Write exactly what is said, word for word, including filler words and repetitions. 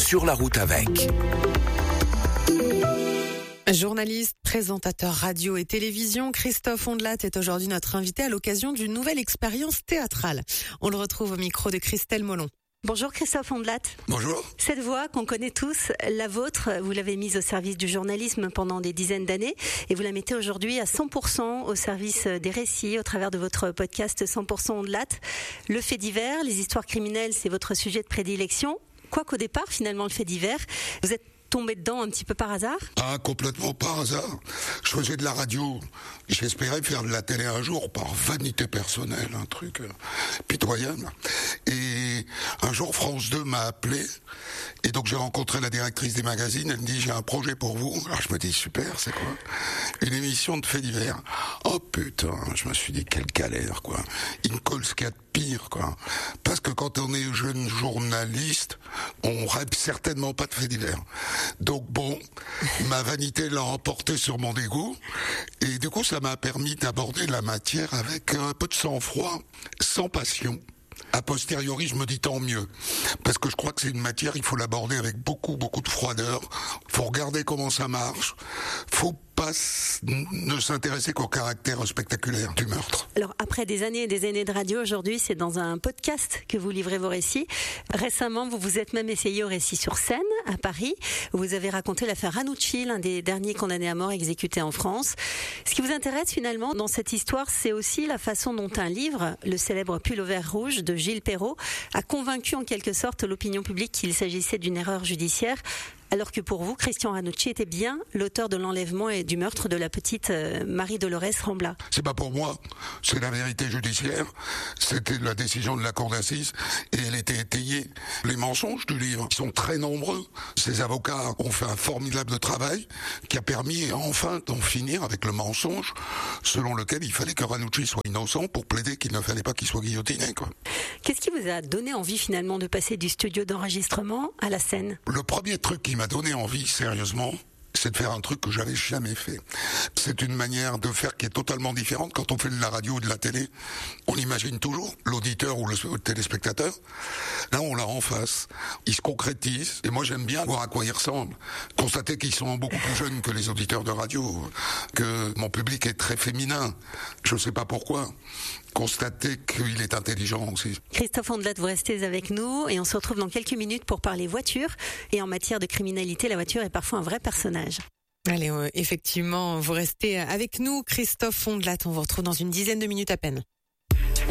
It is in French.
Sur la route avec. Journaliste, présentateur radio et télévision, Christophe Ondelat est aujourd'hui notre invité à l'occasion d'une nouvelle expérience théâtrale. On le retrouve au micro de Christelle Molon. Bonjour Christophe Ondelat. Bonjour. Cette voix qu'on connaît tous, la vôtre, vous l'avez mise au service du journalisme pendant des dizaines d'années et vous la mettez aujourd'hui à cent pour cent au service des récits au travers de votre podcast cent pour cent Ondelat. Le fait divers, les histoires criminelles, c'est votre sujet de prédilection. Quoiqu'au départ, finalement, le fait divers, vous êtes tombé dedans un petit peu par hasard ? Ah, complètement par hasard. Je faisais de la radio. J'espérais faire de la télé un jour par vanité personnelle, un truc euh, pitoyable. Et un jour, France deux m'a appelé. Et donc, j'ai rencontré la directrice des magazines. Elle me dit, j'ai un projet pour vous. Alors, je me dis, super, c'est quoi ? Une émission de faits divers. Oh putain, je me suis dit, quelle galère, quoi. Il me colle ce qu'il y a de pire, quoi. Parce que quand on est jeune journaliste, on rêve certainement pas de faits divers. Donc bon, ma vanité l'a emporté sur mon dégoût, et du coup ça m'a permis d'aborder la matière avec un peu de sang-froid, sans passion. A posteriori, je me dis tant mieux, parce que je crois que c'est une matière, il faut l'aborder avec beaucoup, beaucoup de froideur. Faut regarder comment ça marche. Faut pas ne s'intéresser qu'au caractère spectaculaire du meurtre. Alors après des années et des années de radio, aujourd'hui c'est dans un podcast que vous livrez vos récits. Récemment, vous vous êtes même essayé au récit sur scène à Paris. Vous avez raconté l'affaire Ranucci, l'un des derniers condamnés à mort exécutés en France. Ce qui vous intéresse finalement dans cette histoire, c'est aussi la façon dont un livre, le célèbre Pull au vert rouge de Gilles Perrault, a convaincu en quelque sorte l'opinion publique qu'il s'agissait d'une erreur judiciaire. Alors que pour vous, Christian Ranucci était bien l'auteur de l'enlèvement et du meurtre de la petite euh, Marie-Dolores Rambla. C'est pas pour moi, c'est la vérité judiciaire. C'était la décision de la cour d'assises et elle était étayée. Les mensonges du livre sont très nombreux. Ces avocats ont fait un formidable travail qui a permis enfin d'en finir avec le mensonge selon lequel il fallait que Ranucci soit innocent pour plaider qu'il ne fallait pas qu'il soit guillotiné, quoi. Qu'est-ce qui vous a donné envie finalement de passer du studio d'enregistrement à la scène ? Le premier truc qui m'a donné envie, sérieusement, c'est de faire un truc que j'avais jamais fait. C'est une manière de faire qui est totalement différente. Quand on fait de la radio ou de la télé, on imagine toujours l'auditeur ou le téléspectateur. Là, on l'a en face. Il se concrétise. Et moi, j'aime bien voir à quoi il ressemble. Constater qu'ils sont beaucoup plus jeunes que les auditeurs de radio. Que mon public est très féminin. Je ne sais pas pourquoi. Constater qu'il est intelligent aussi. Christophe Ondelat, vous restez avec nous et on se retrouve dans quelques minutes pour parler voiture. Et en matière de criminalité, la voiture est parfois un vrai personnage. Allez, euh, effectivement, vous restez avec nous, Christophe Ondelat. On vous retrouve dans une dizaine de minutes à peine.